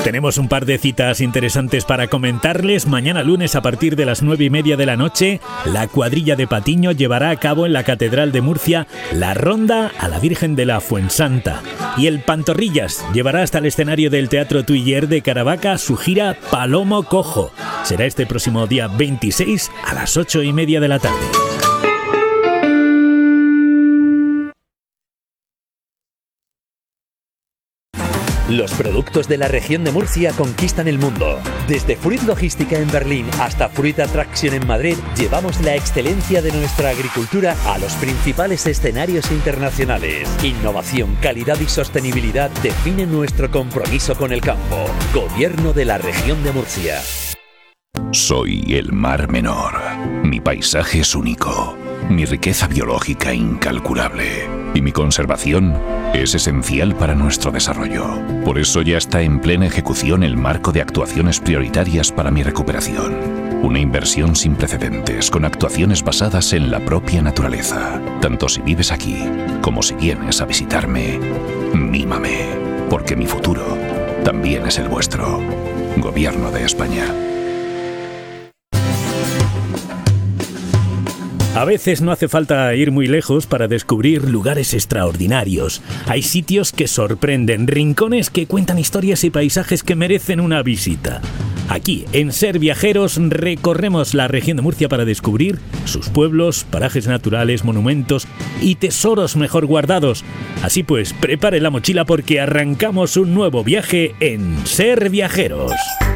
Tenemos un par de citas interesantes para comentarles. Mañana lunes a partir de las 9:30 de la noche, la cuadrilla de Patiño llevará a cabo en la Catedral de Murcia la ronda a la Virgen de la Fuensanta. Y el Pantorrillas llevará hasta el escenario del Teatro Tuiller de Caravaca su gira Palomo Cojo. Será este próximo día 26 a las 8:30 de la tarde. Los productos de la región de Murcia conquistan el mundo. Desde Fruit Logística en Berlín hasta Fruit Attraction en Madrid, llevamos la excelencia de nuestra agricultura a los principales escenarios internacionales. Innovación, calidad y sostenibilidad definen nuestro compromiso con el campo. Gobierno de la región de Murcia. Soy el Mar Menor. Mi paisaje es único. Mi riqueza biológica incalculable. Y mi conservación es esencial para nuestro desarrollo. Por eso ya está en plena ejecución el marco de actuaciones prioritarias para mi recuperación. Una inversión sin precedentes, con actuaciones basadas en la propia naturaleza. Tanto si vives aquí, como si vienes a visitarme, mímame, porque mi futuro también es el vuestro. Gobierno de España. A veces no hace falta ir muy lejos para descubrir lugares extraordinarios. Hay sitios que sorprenden, rincones que cuentan historias y paisajes que merecen una visita. Aquí, en Ser Viajeros, recorremos la región de Murcia para descubrir sus pueblos, parajes naturales, monumentos y tesoros mejor guardados. Así pues, prepare la mochila porque arrancamos un nuevo viaje en Ser Viajeros.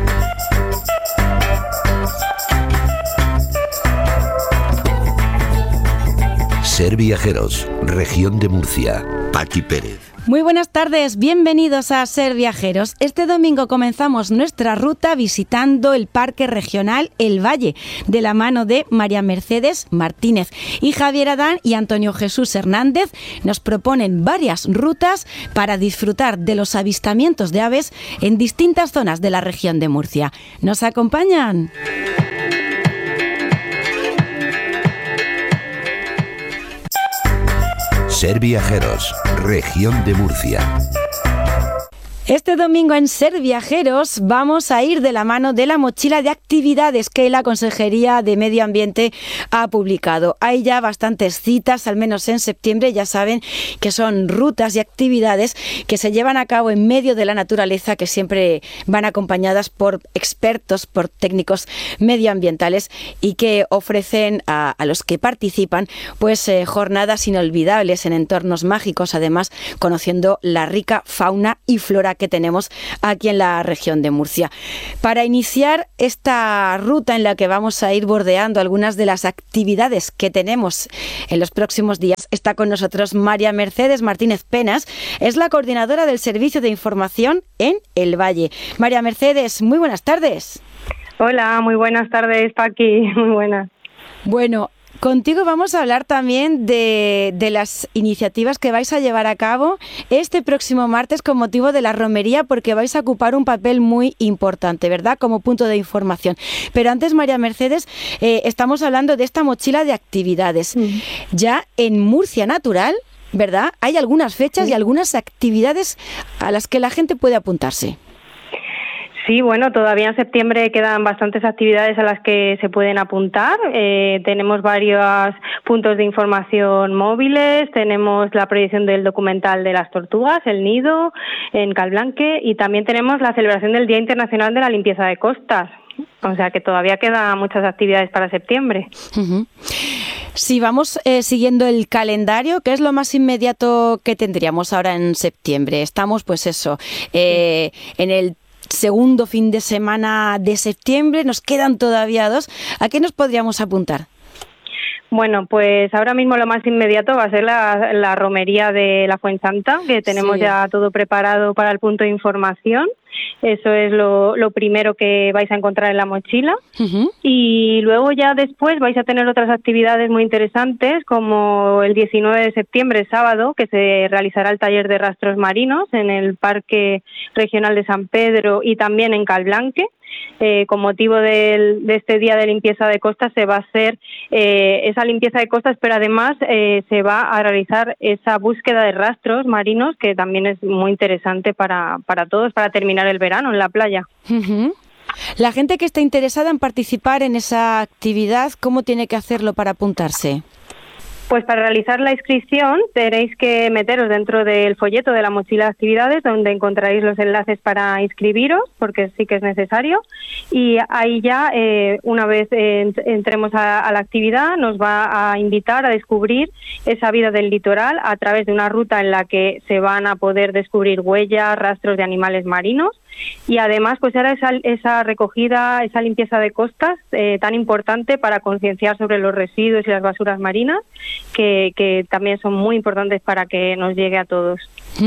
Ser Viajeros, región de Murcia. Paqui Pérez. Muy buenas tardes, bienvenidos a Ser Viajeros. Este domingo comenzamos nuestra ruta visitando el Parque Regional El Valle, de la mano de María Mercedes Martínez y Javier Adán y Antonio Jesús Hernández. Nos proponen varias rutas para disfrutar de los avistamientos de aves en distintas zonas de la región de Murcia. ¿Nos acompañan? Ser Viajeros, región de Murcia. Este domingo en Ser Viajeros vamos a ir de la mano de la mochila de actividades que la Consejería de Medio Ambiente ha publicado. Hay ya bastantes citas, al menos en septiembre, ya saben que son rutas y actividades que se llevan a cabo en medio de la naturaleza, que siempre van acompañadas por expertos, por técnicos medioambientales y que ofrecen a los que participan pues jornadas inolvidables en entornos mágicos, además conociendo la rica fauna y flora que tenemos aquí en la región de Murcia. Para iniciar esta ruta en la que vamos a ir bordeando algunas de las actividades que tenemos en los próximos días, está con nosotros María Mercedes Martínez Penas, es la coordinadora del Servicio de Información en El Valle. María Mercedes, muy buenas tardes. Hola, muy buenas tardes, Paqui, muy buenas. Bueno, contigo vamos a hablar también de las iniciativas que vais a llevar a cabo este próximo martes con motivo de la romería, porque vais a ocupar un papel muy importante, ¿verdad?, como punto de información. Pero antes, María Mercedes, estamos hablando de esta mochila de actividades. Ya en Murcia Natural, ¿verdad?, hay algunas fechas y algunas actividades a las que la gente puede apuntarse. Sí, bueno, todavía en septiembre quedan bastantes actividades a las que se pueden apuntar. Tenemos varios puntos de información móviles, tenemos la proyección del documental de las tortugas, El Nido, en Calblanque, y también tenemos la celebración del Día Internacional de la Limpieza de Costas. O sea que todavía quedan muchas actividades para septiembre. Uh-huh. Si vamos siguiendo el calendario, ¿qué es lo más inmediato que tendríamos ahora en septiembre? Estamos, pues eso, en el segundo fin de semana de septiembre, nos quedan todavía 2. ¿A qué nos podríamos apuntar? Bueno, pues ahora mismo lo más inmediato va a ser la romería de la Fuensanta, que tenemos ya todo preparado para el punto de información. Eso es lo primero que vais a encontrar en la mochila. Uh-huh. Y luego ya después vais a tener otras actividades muy interesantes, como el 19 de septiembre, sábado, que se realizará el taller de rastros marinos en el Parque Regional de San Pedro y también en Calblanque. Con motivo de este día de limpieza de costas se va a hacer esa limpieza de costas, pero además se va a realizar esa búsqueda de rastros marinos, que también es muy interesante para todos, para terminar acompañar el verano en la playa. La gente que está interesada en participar en esa actividad, ¿cómo tiene que hacerlo para apuntarse? Pues para realizar la inscripción tenéis que meteros dentro del folleto de la mochila de actividades, donde encontraréis los enlaces para inscribiros, porque sí que es necesario, y ahí ya una vez entremos a la actividad nos va a invitar a descubrir esa vida del litoral a través de una ruta en la que se van a poder descubrir huellas, rastros de animales marinos, y además pues era esa recogida, esa limpieza de costas tan importante para concienciar sobre los residuos y las basuras marinas, que también son muy importantes para que nos llegue a todos.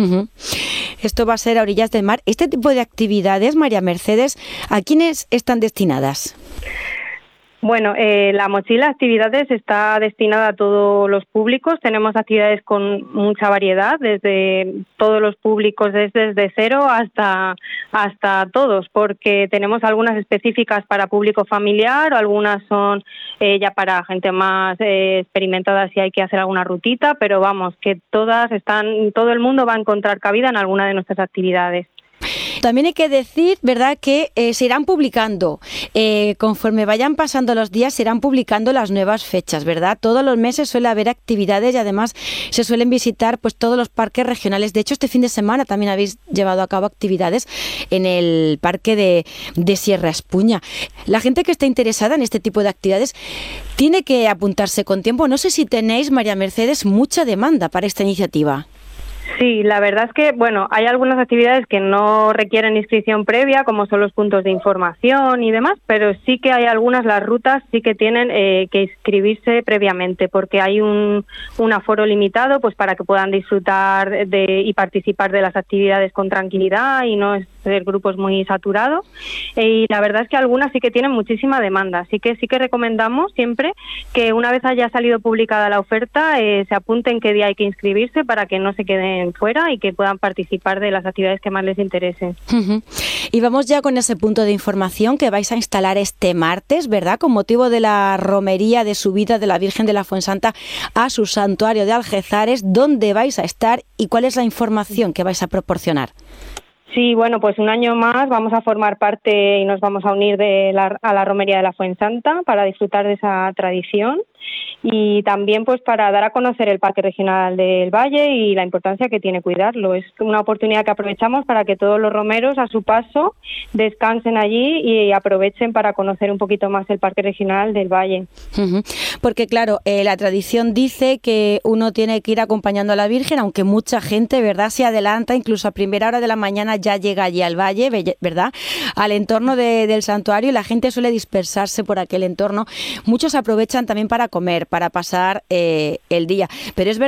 Esto va a ser a orillas del mar. Este tipo de actividades, María Mercedes, ¿a quiénes están destinadas? Bueno, la mochila de actividades está destinada a todos los públicos. Tenemos actividades con mucha variedad, desde todos los públicos, desde cero hasta todos, porque tenemos algunas específicas para público familiar, algunas son ya para gente más experimentada si hay que hacer alguna rutita, pero vamos, que todo el mundo va a encontrar cabida en alguna de nuestras actividades. También hay que decir, ¿verdad?, que se irán publicando, conforme vayan pasando los días, se irán publicando las nuevas fechas, ¿verdad? Todos los meses suele haber actividades y además se suelen visitar pues todos los parques regionales. De hecho, este fin de semana también habéis llevado a cabo actividades en el parque de Sierra Espuña. La gente que está interesada en este tipo de actividades tiene que apuntarse con tiempo. No sé si tenéis, María Mercedes, mucha demanda para esta iniciativa. Sí, la verdad es que, bueno, hay algunas actividades que no requieren inscripción previa, como son los puntos de información y demás, pero sí que hay algunas, las rutas sí que tienen que inscribirse previamente, porque hay un aforo limitado, pues para que puedan disfrutar y participar de las actividades con tranquilidad y no ser grupos muy saturados. Y la verdad es que algunas sí que tienen muchísima demanda, así que sí que recomendamos siempre que una vez haya salido publicada la oferta, se apunten qué día hay que inscribirse para que no se queden fuera y que puedan participar de las actividades que más les interesen. Y vamos ya con ese punto de información que vais a instalar este martes, ¿verdad?, con motivo de la romería de subida de la Virgen de la Fuensanta a su santuario de Algezares. ¿Dónde vais a estar y cuál es la información que vais a proporcionar? Sí, bueno, pues un año más vamos a formar parte y nos vamos a unir a la romería de la Fuensanta para disfrutar de esa tradición. Y también pues para dar a conocer el Parque Regional del Valle y la importancia que tiene cuidarlo. Es una oportunidad que aprovechamos para que todos los romeros a su paso descansen allí y aprovechen para conocer un poquito más el Parque Regional del Valle. Porque claro, la tradición dice que uno tiene que ir acompañando a la Virgen, aunque mucha gente, ¿verdad?, se adelanta, incluso a primera hora de la mañana ya llega allí al valle, ¿verdad?, al entorno del santuario, y la gente suele dispersarse por aquel entorno. Muchos aprovechan también para comer, para pasar el día. Pero es verdad